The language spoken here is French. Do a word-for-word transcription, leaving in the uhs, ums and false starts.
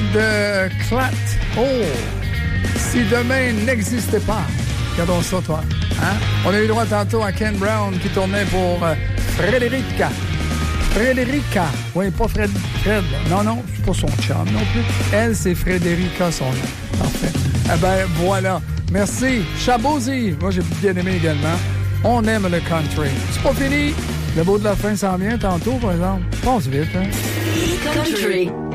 de Clat. Oh! Si demain n'existait pas. Regardons ça, toi. Hein? On a eu droit tantôt à Ken Brown qui tournait pour euh, Frederica. Frederica. Oui, pas Fred. Fred. Non, non, c'est pas son chum non plus. Elle, c'est Frederica, son nom. Parfait. Eh bien, voilà. Merci. Chabozy. Moi, j'ai bien aimé également. On aime le country. C'est pas fini. Le beau de la fin s'en vient tantôt, par exemple. Passe vite, hein? Country.